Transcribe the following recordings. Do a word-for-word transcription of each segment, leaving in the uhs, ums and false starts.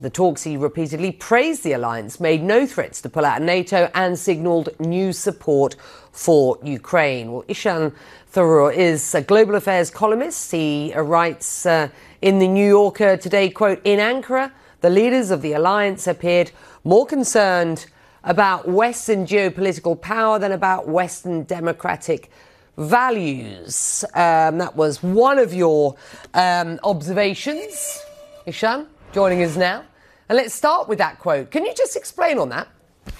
the talks, he repeatedly praised the alliance, made no threats to pull out of NATO, and signalled new support for Ukraine. Well, Ishan Tharoor is a global affairs columnist. He uh, writes uh, in the New Yorker today, quote, "In Ankara, the leaders of the alliance appeared more concerned about Western geopolitical power than about Western democratic values." Um, that was one of your um, observations. Ishan, joining us now. And let's start with that quote. Can you just explain on that?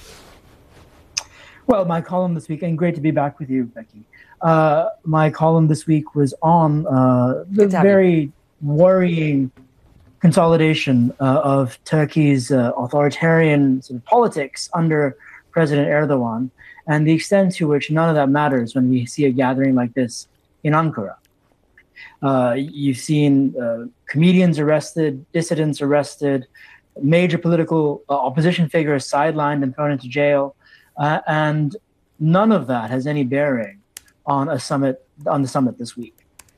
Well, my column this week, and great to be back with you, Becky. Uh, my column this week was on uh, the very worrying consolidation uh, of Turkey's uh, authoritarian sort of politics under President Erdogan, and the extent to which none of that matters when we see a gathering like this in Ankara. Uh, you've seen uh, comedians arrested, dissidents arrested, major political uh, opposition figures sidelined and thrown into jail, uh, and none of that has any bearing on a summit on the summit this week.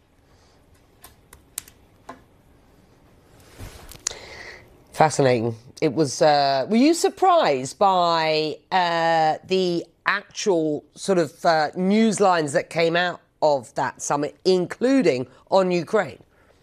Fascinating. It was. Uh, were you surprised by uh, the actual sort of uh, news lines that came out of that summit, including on Ukraine?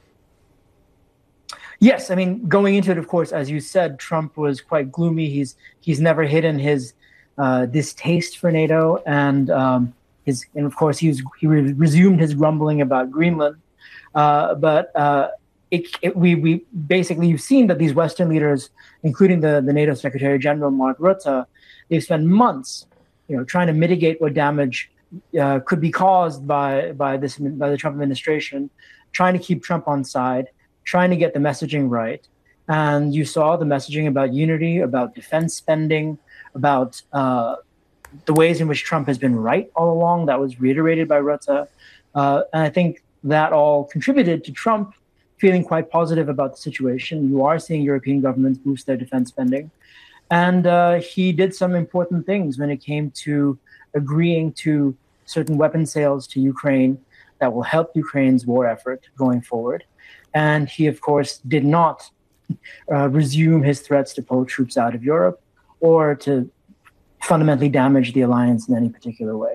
Yes, I mean, going into it, of course, as you said, Trump was quite gloomy. He's he's never hidden his uh, distaste for NATO, and um, his and of course he was, he re- resumed his grumbling about Greenland. Uh, but uh, it, it, we we basically you've seen that these Western leaders, including the the NATO Secretary General Mark Rutte, they've spent months, you know, trying to mitigate what damage uh, could be caused by by this by the Trump administration, trying to keep Trump on side, trying to get the messaging right. And you saw the messaging about unity, about defense spending, about uh, the ways in which Trump has been right all along. That was reiterated by Rutte. Uh, and I think that all contributed to Trump feeling quite positive about the situation. You are seeing European governments boost their defense spending. And uh, he did some important things when it came to agreeing to certain weapon sales to Ukraine that will help Ukraine's war effort going forward. And he, of course, did not uh, resume his threats to pull troops out of Europe or to fundamentally damage the alliance in any particular way.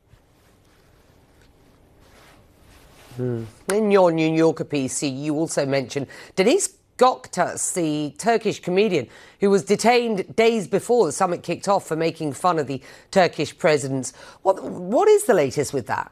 Hmm. In your New Yorker piece, you also mentioned Deniz Göktaş, the Turkish comedian who was detained days before the summit kicked off for making fun of the Turkish presidents. What, what is the latest with that?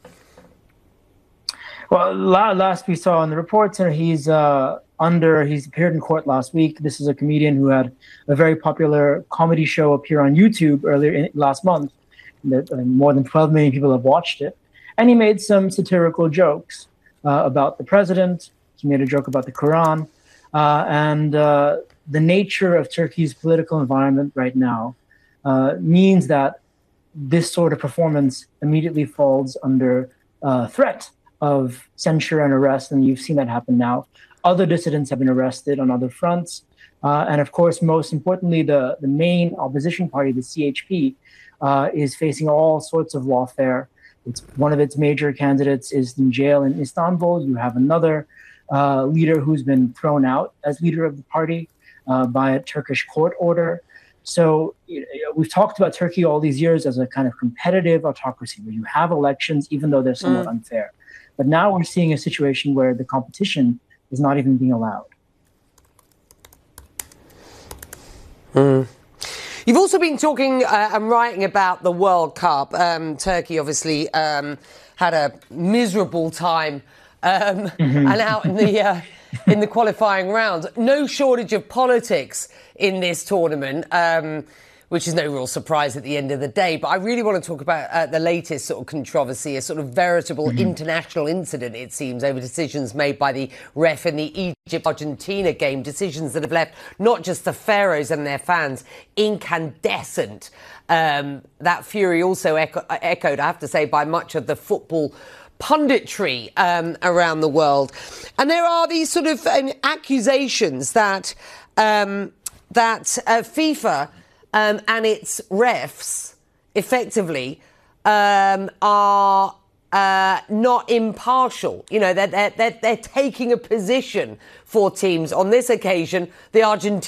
Well, last we saw in the reports, he's uh, under, he's appeared in court last week. This is a comedian who had a very popular comedy show appear on YouTube earlier in, last month. That, uh, more than twelve million people have watched it. And he made some satirical jokes uh, about the president. He made a joke about the Quran. Uh, and uh, the nature of Turkey's political environment right now uh, means that this sort of performance immediately falls under uh, threat of censure and arrest, and you've seen that happen now. Other dissidents have been arrested on other fronts. Uh, and of course, most importantly, the, the main opposition party, the C H P, uh, is facing all sorts of lawfare. It's one of its major candidates is in jail in Istanbul. You have another uh, leader who's been thrown out as leader of the party uh, by a Turkish court order. So you know, we've talked about Turkey all these years as a kind of competitive autocracy where you have elections, even though they're somewhat mm. unfair. But now we're seeing a situation where the competition is not even being allowed. Mm. You've also been talking uh, and writing about the World Cup. Um, Turkey obviously um, had a miserable time um, mm-hmm. and out in the uh, in the qualifying round. No shortage of politics in this tournament, um, which is no real surprise at the end of the day. But I really want to talk about uh, the latest sort of controversy, a sort of veritable mm-hmm. international incident, it seems, over decisions made by the ref in the Egypt-Argentina game, decisions that have left not just the Pharaohs and their fans incandescent. Um, that fury also echo- echoed, I have to say, by much of the football punditry um, around the world. And there are these sort of um, accusations that, um, that uh, FIFA... Um, and its refs, effectively, um, are uh, not impartial. You know, they're, they're, they're, they're taking a position for teams. On this occasion, the Argentinian